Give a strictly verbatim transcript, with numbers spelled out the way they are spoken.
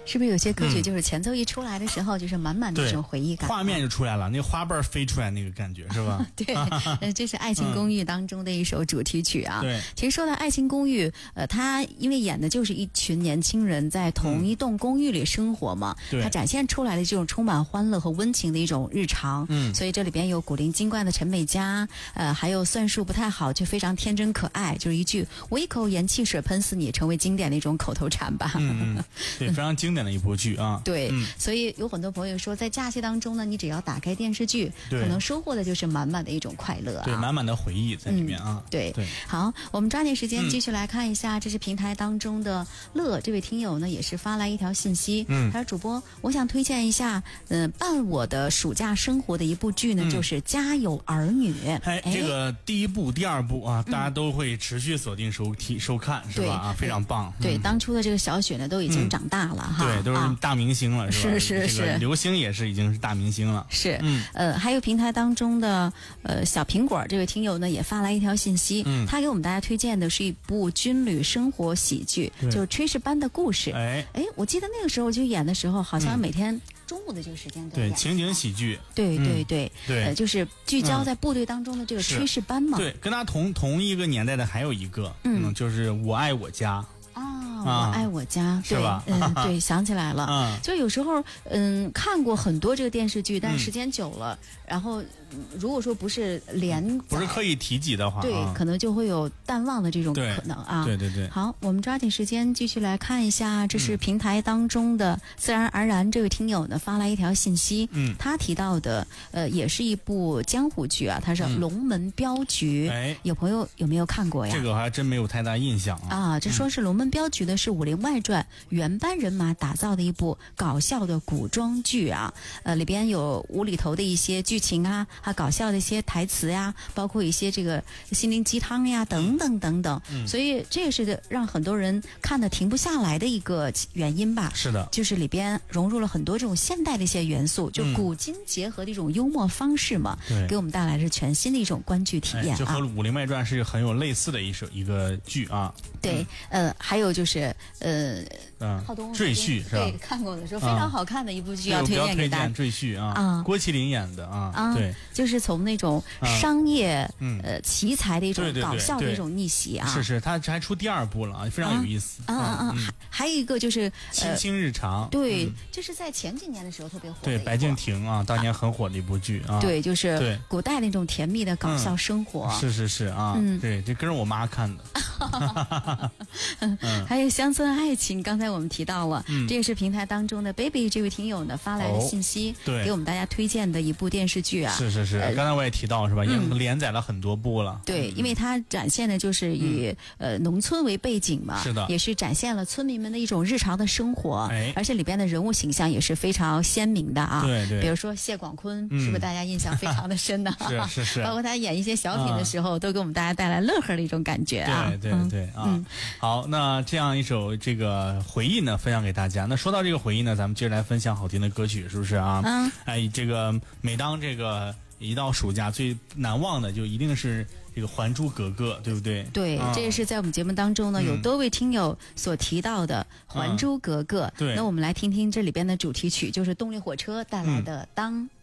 是不是有些歌曲就是前奏一出来的时候，就是满满的这种回忆感， 画面就出来了，那个花瓣飞出来那个感觉是吧？ 对，呃，这是《爱情公寓》当中的一首主题曲啊。 对， 其实说到《爱情公寓》，呃，它因为演的就是一群年轻人在同一栋公寓里生活嘛， 对， 它展现出来的这种充满欢乐和温情的一种日常。 嗯， 所以这里边有古灵精怪的陈美嘉，呃，还有算术不太好却非常天真可爱，就是一句“我一口盐汽水喷死你”，成为经典的一种口头禅吧。 嗯嗯，对，非常经典的一部剧啊。 对、 嗯， 所以有很多朋友说，在假期当中呢，你只要打开电视剧，可能收获的就是满满的一种快乐啊， 对，满满的回忆在里面啊。 嗯、对对， 好，我们抓紧时间继续来看一下，嗯、这是平台当中的乐这位听友呢，也是发来一条信息， 嗯， 他说主播，我想推荐一下，嗯、呃，伴我的暑假生活的一部剧呢，嗯、就是《家有儿女》。 哎，这个第一部、第二部啊，大家都会持续锁定收听、收看，是吧？啊，非常棒。 对，嗯、当初的这个小雪呢，都已经长大了、嗯、哈， 对，都是大明星了， 啊、 是吧？ 是是是， 这个刘星也是已经是大明星了。 是， 嗯， 呃，还有平台当中的呃小苹果这位听友呢，也发来一条信息， 嗯， 他给我们大家推荐的是一部军旅生活喜剧，就是《炊事班的故事》。 哎哎，我记得那个时候就演的时候，好像每天中午的这个时间对情景喜剧， 对对对对、 呃，就是聚焦在部队当中的这个炊事班嘛。 对，跟他同同一个年代的还有一个，嗯，就是《我爱我家》。 我爱我家， 是吧？ 嗯，对，想起来了。 嗯， 就有时候，嗯，看过很多这个电视剧，但是时间久了，嗯、然后如果说不是连载， 不是刻意提及的话， 对， 啊、 可能就会有淡忘的这种可能啊。 对对对。 好，我们抓紧时间继续来看一下，这是平台当中的、嗯、自然而然这位听友呢发来一条信息， 嗯， 他提到的呃也是一部江湖剧啊，他是《龙门镖局》， 哎、嗯， 有朋友有没有看过呀？ 这个我还真没有太大印象啊。 啊，这说是《龙门镖局》的是《武林外传》原班人马打造的一部搞笑的古装剧啊，呃，里边有无厘头的一些剧情啊，还搞笑的一些台词呀，包括一些这个心灵鸡汤呀，等等等等。嗯，所以这也是让很多人看得停不下来的一个原因吧。 是的， 就是里边融入了很多这种现代的一些元素，就古今结合的一种幽默方式嘛， 对、嗯， 给我们带来是全新的一种观剧体验啊。 哎、就和《武林外传》是很有类似的一首一个剧啊。 对，嗯、呃，还有就是呃。 嗯，赘婿是吧？ 对，看过的时候非常好看的一部剧，要推荐给大家。 赘婿啊， 啊， 郭麒麟演的啊， 啊， 对， 就是从那种商业、 嗯、 呃奇才的一种搞笑的一种逆袭啊。 是是，他还出第二部了，非常有意思。 啊啊啊！还还有一个就是《 亲亲日常》， 对，就是在前几年的时候特别火。 对，白敬亭啊，当年很火的一部剧啊。 对，就是古代那种甜蜜的搞笑生活。 是是是啊，对，这跟着我妈看的。 还有乡村爱情，刚才我们提到了，嗯、这也是平台当中的 baby 这位听友呢发来的信息， 哦、对， 给我们大家推荐的一部电视剧啊。 是是是，呃、刚才我也提到是吧？也、嗯、连载了很多部了。 对，因为它展现的就是以、嗯、呃农村为背景嘛， 是的， 也是展现了村民们的一种日常的生活， 哎、 而且里边的人物形象也是非常鲜明的啊。 对对， 比如说谢广坤，嗯、是不是大家印象非常的深呢？ 是是是， 包括他演一些小品的时候，啊、都给我们大家带来乐呵的一种感觉啊。 对对对、嗯、啊。嗯、好，那这样一首这个回忆呢，分享给大家。那说到这个回忆呢，咱们接着来分享好听的歌曲，是不是啊？ 嗯。 哎，这个每当这个一到暑假，最难忘的就一定是这个《还珠格格》，对不对？ 对，啊、这也是在我们节目当中呢，有多位听友所提到的《还珠格格》。 嗯、对。 那我们来听听这里边的主题曲，就是动力火车带来的《当》。嗯